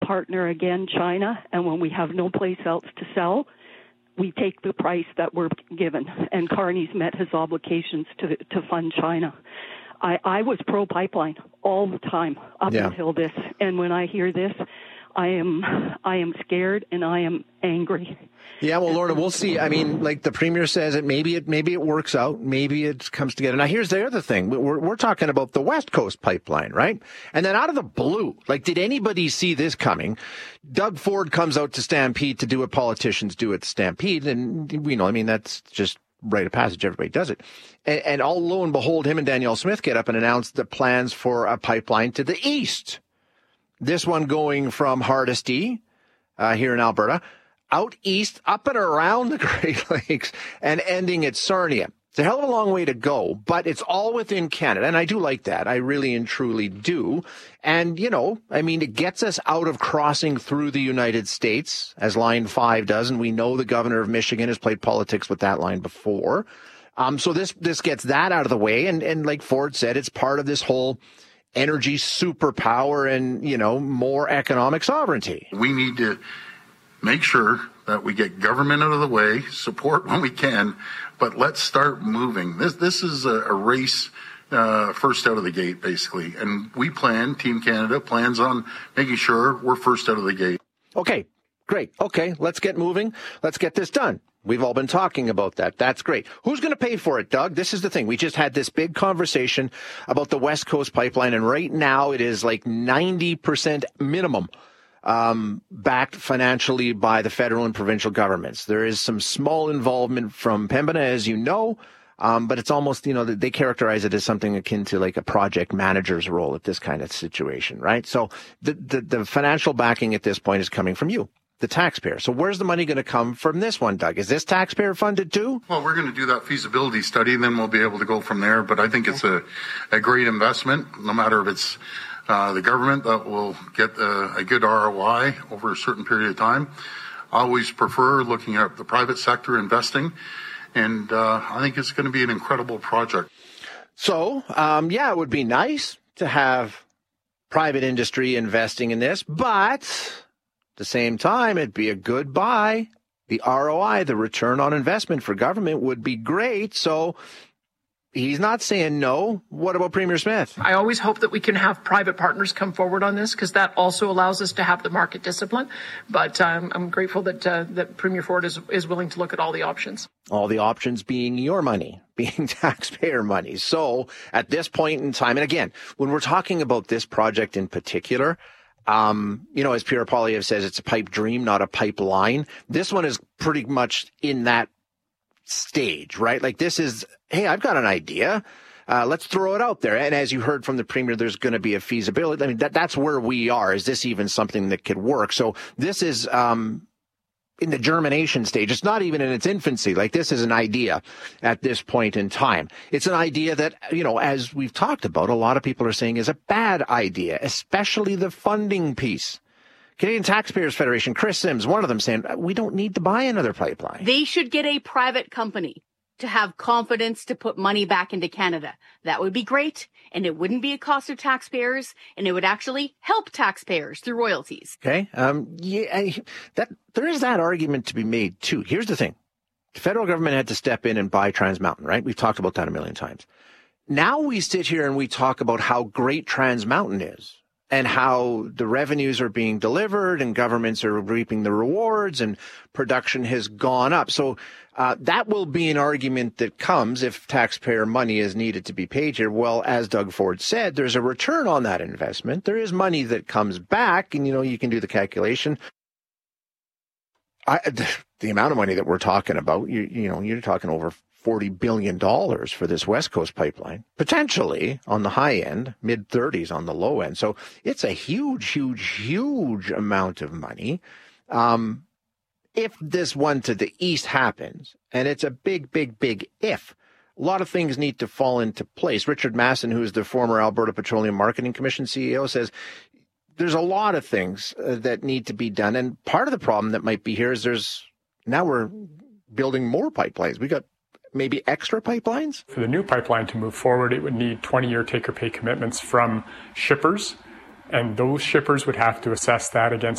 partner again, China, and when we have no place else to sell, we take the price that we're given. And Carney's met his obligations to fund China. I was pro-pipeline all the time up until this. And when I hear this, I am scared and I am angry. Yeah, well, Lorna, we'll see. I mean, like the Premier says, maybe it works out. Maybe it comes together. Now, here's the other thing. We're talking about the West Coast pipeline, right? And then out of the blue, like, did anybody see this coming? Doug Ford comes out to Stampede to do what politicians do at Stampede. And, that's just rite of passage. Everybody does it. And all lo and behold, him and Danielle Smith get up and announce the plans for a pipeline to the east. This one going from Hardisty here in Alberta, out east, up and around the Great Lakes, and ending at Sarnia. It's a hell of a long way to go, but it's all within Canada, and I do like that. I really and truly do. And, it gets us out of crossing through the United States, as Line 5 does, and we know the governor of Michigan has played politics with that line before. So this gets that out of the way, and like Ford said, it's part of this whole energy superpower and, more economic sovereignty. We need to make sure that we get government out of the way, support when we can, but let's start moving. This is a race first out of the gate, basically. And Team Canada plans on making sure we're first out of the gate. Okay, great. Okay, let's get moving. Let's get this done. We've all been talking about that. That's great. Who's going to pay for it, Doug? This is the thing. We just had this big conversation about the West Coast pipeline, and right now it is like 90% minimum backed financially by the federal and provincial governments. There is some small involvement from Pembina, as you know, but it's almost, they characterize it as something akin to like a project manager's role at this kind of situation, right? So the financial backing at this point is coming from you, the taxpayer. So where's the money going to come from this one, Doug? Is this taxpayer funded too? Well, we're going to do that feasibility study, and then we'll be able to go from there. But I think it's a great investment, no matter if it's the government that will get a good ROI over a certain period of time. I always prefer looking at the private sector investing, and I think it's going to be an incredible project. So, it would be nice to have private industry investing in this, but at the same time, it'd be a good buy. The ROI, the return on investment for government would be great. So he's not saying no. What about Premier Smith? I always hope that we can have private partners come forward on this, because that also allows us to have the market discipline. But I'm grateful that Premier Ford is willing to look at all the options. All the options being your money, being taxpayer money. So at this point in time, and again, when we're talking about this project in particular, as Pierre Poilievre says, it's a pipe dream, not a pipeline. This one is pretty much in that stage, right? Like this is, hey, I've got an idea. Let's throw it out there. And as you heard from the Premier, there's going to be a feasibility. I mean, that's where we are. Is this even something that could work? So this is in the germination stage. It's not even in its infancy. Like this is an idea at this point in time. It's an idea that, as we've talked about, a lot of people are saying is a bad idea, especially the funding piece. Canadian Taxpayers Federation, Chris Sims, one of them saying, we don't need to buy another pipeline. They should get a private company to have confidence to pput money back into Canada. That would be great, and it wouldn't be a cost of taxpayers, and it would actually help taxpayers through royalties. Okay. There is that argument to be made, too. Here's the thing. The federal government had to step in and buy Trans Mountain, right? We've talked about that a million times. Now we sit here and we talk about how great Trans Mountain is, and how the revenues are being delivered and governments are reaping the rewards and production has gone up. So that will be an argument that comes if taxpayer money is needed to be paid here. Well, as Doug Ford said, there's a return on that investment. There is money that comes back, and, you can do the calculation. The amount of money that we're talking about, you're talking over $40 billion for this West Coast pipeline, potentially on the high end, mid-30s on the low end. So it's a huge, huge, huge amount of money. If this one to the east happens, and it's a big, big, big if, a lot of things need to fall into place. Richard Masson, who is the former Alberta Petroleum Marketing Commission CEO, says there's a lot of things that need to be done. And part of the problem that might be here is now we're building more pipelines. We got maybe extra pipelines? For the new pipeline to move forward, it would need 20-year take-or-pay commitments from shippers, and those shippers would have to assess that against